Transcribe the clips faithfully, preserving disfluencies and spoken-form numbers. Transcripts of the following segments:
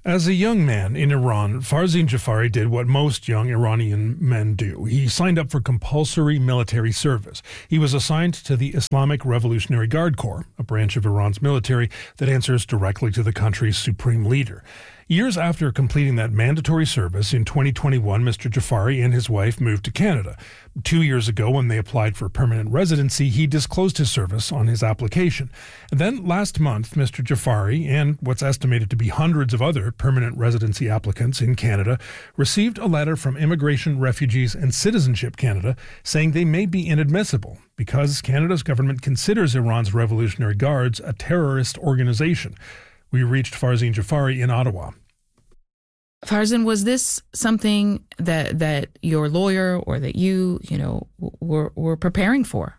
As a young man in Iran, Farzin Jafari did what most young Iranian men do. He signed up for compulsory military service. He was assigned to the Islamic Revolutionary Guard Corps, a branch of Iran's military that answers directly to the country's supreme leader. Years after completing that mandatory service in twenty twenty-one, Mister Jafari and his wife moved to Canada. Two years ago, when they applied for permanent residency, he disclosed his service on his application. And then last month, Mister Jafari and what's estimated to be hundreds of other permanent residency applicants in Canada received a letter from Immigration, Refugees and Citizenship Canada saying they may be inadmissible because Canada's government considers Iran's Revolutionary Guards a terrorist organization. We reached Farzin Jafari in Ottawa. Farzin, was this something that that your lawyer or that you, you know, were were preparing for?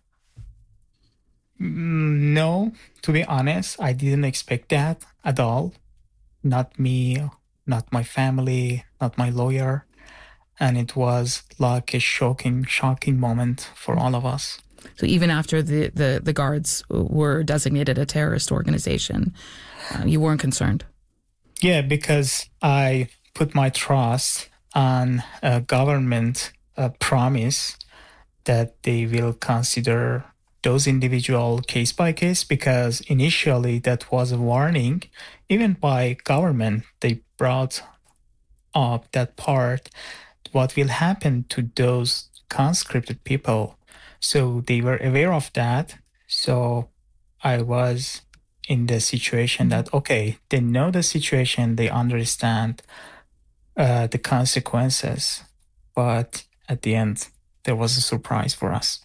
No, to be honest, I didn't expect that at all. Not me, not my family, not my lawyer. And it was like a shocking, shocking moment for all of us. So even after the, the, the guards were designated a terrorist organization, uh, you weren't concerned? Yeah, because I put my trust on a government uh, promise that they will consider those individual case by case, because initially that was a warning, even by government. They brought up that part, what will happen to those conscripted people. So they were aware of that. So I was in the situation that, okay, they know the situation, they understand uh, the consequences. But at the end, there was a surprise for us.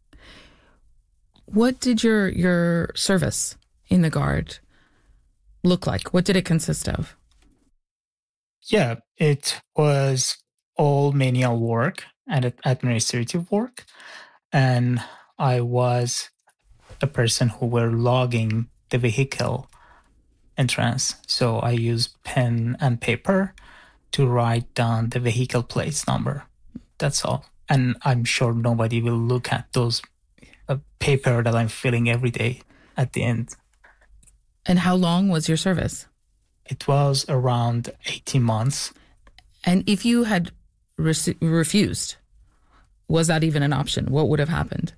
What did your your service in the Guard look like? What did it consist of? Yeah, it was all manual work and administrative work. And I was a person who were logging the vehicle entrance. So I used pen and paper to write down the vehicle plates number. That's all. And I'm sure nobody will look at those uh, paper that I'm filling every day at the end. And how long was your service? It was around eighteen months. And if you had re- refused, was that even an option? What would have happened?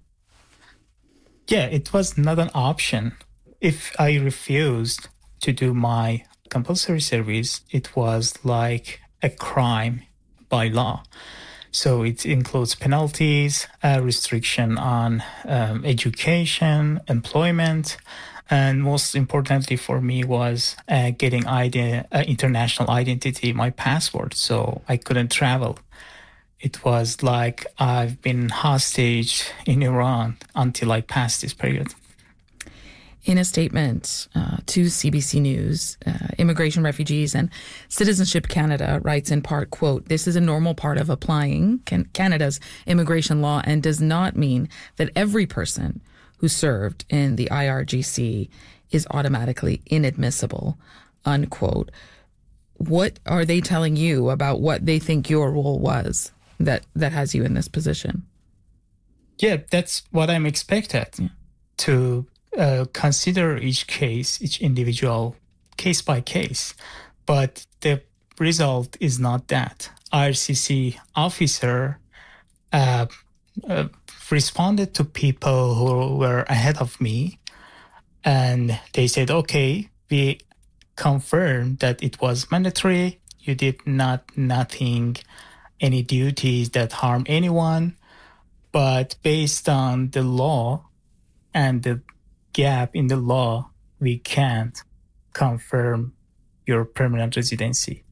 Yeah, it was not an option. If I refused to do my compulsory service, it was like a crime by law. So it includes penalties, a restriction on um, education, employment, and most importantly for me was uh, getting ide- uh, international identity, my passport, so I couldn't travel. It was like I've been hostage in Iran until I passed this period. In a statement uh, to C B C News, uh, Immigration, Refugees and Citizenship Canada writes in part, quote, "This is a normal part of applying can- Canada's immigration law and does not mean that every person who served in the I R G C is automatically inadmissible," unquote. What are they telling you about what they think your role was that, that has you in this position? Yeah, that's what I'm expected, yeah. to uh, consider each case, each individual case by case. But the result is not that. I R C C officer uh, uh, responded to people who were ahead of me, and they said, okay, we confirmed that it was mandatory. You did not nothing, any duties that harm anyone. But based on the law and the gap in the law, we can't confirm your permanent residency.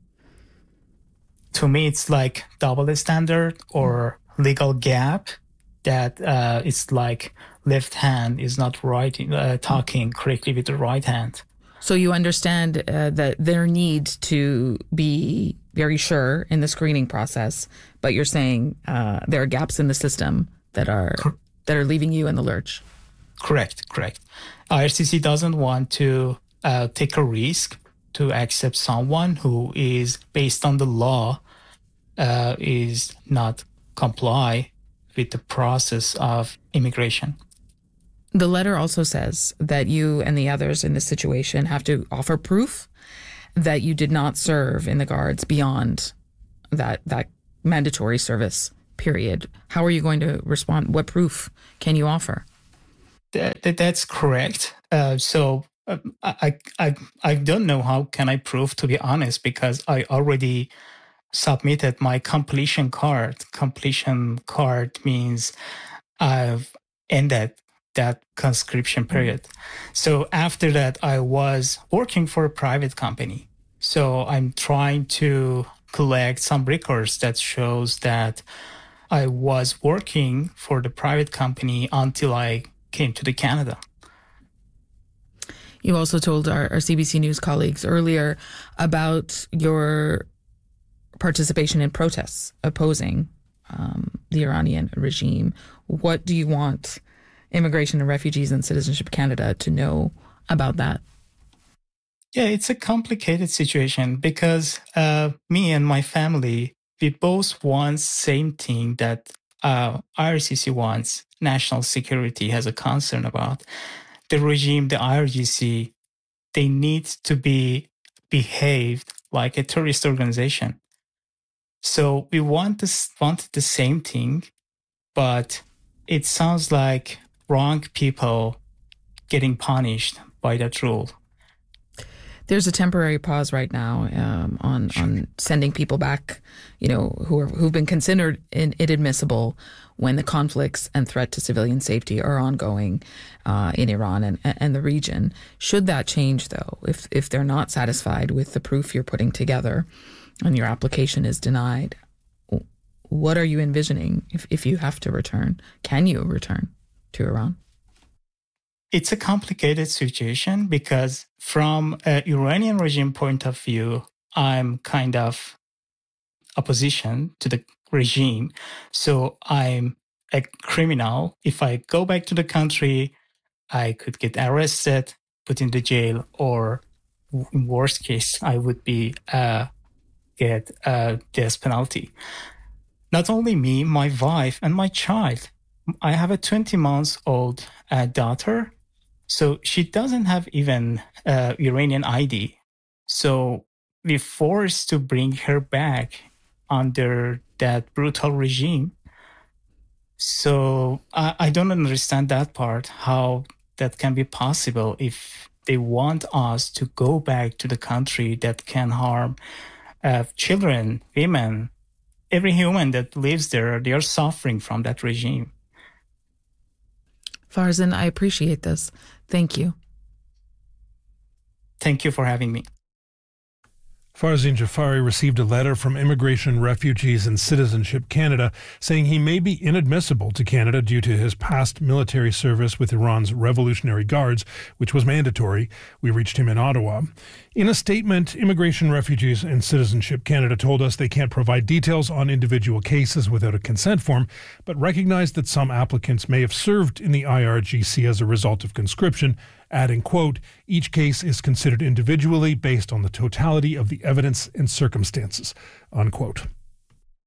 To me, it's like double standard or legal gap that uh, it's like left hand is not writing, uh, talking correctly with the right hand. So you understand uh, that there needs to be very sure in the screening process, but you're saying uh, there are gaps in the system that are Cor- that are leaving you in the lurch. Correct, correct. I R C C doesn't want to uh, take a risk to accept someone who is, based on the law, uh, is not comply with the process of immigration. The letter also says that you and the others in this situation have to offer proof that you did not serve in the Guards beyond that that mandatory service period. How are you going to respond? What proof can you offer? That, that, that's correct. Uh, so uh, I, I I don't know how can I prove, to be honest, because I already submitted my completion card. Completion card means I've ended that conscription period. So after that, I was working for a private company. So I'm trying to collect some records that shows that I was working for the private company until I came to the Canada. You also told our, our C B C News colleagues earlier about your participation in protests opposing um, the Iranian regime. What do you want Immigration and Refugees and Citizenship Canada to know about that? Yeah, it's a complicated situation because uh, me and my family, we both want same thing that uh, I R C C wants. National security has a concern about. The regime, the I R G C, they need to be behaved like a terrorist organization. So we want this, want the same thing, but it sounds like wrong people getting punished by that rule. There's a temporary pause right now um, on on sending people back, you know, who are who've been considered in, inadmissible when the conflicts and threat to civilian safety are ongoing uh, in Iran and and the region. Should that change, though, if if they're not satisfied with the proof you're putting together, and your application is denied, what are you envisioning if if you have to return? Can you return to Iran? It's a complicated situation because from an Iranian regime point of view, I'm kind of opposition to the regime. So I'm a criminal. If I go back to the country, I could get arrested, put in the jail, or in worst case, I would be uh, get a death penalty. Not only me, my wife and my child. I have a twenty months old uh, daughter. So she doesn't have even uh, Iranian I D. So we're forced to bring her back under that brutal regime. So I, I don't understand that part, how that can be possible if they want us to go back to the country that can harm uh, children, women, every human that lives there. They are suffering from that regime. Farzan, I appreciate this. Thank you. Thank you for having me. Farzin Jafari received a letter from Immigration, Refugees and Citizenship Canada saying he may be inadmissible to Canada due to his past military service with Iran's Revolutionary Guards, which was mandatory. We reached him in Ottawa. In a statement, Immigration, Refugees and Citizenship Canada told us they can't provide details on individual cases without a consent form, but recognized that some applicants may have served in the I R G C as a result of conscription, adding, quote, each case is considered individually based on the totality of the evidence and circumstances, unquote.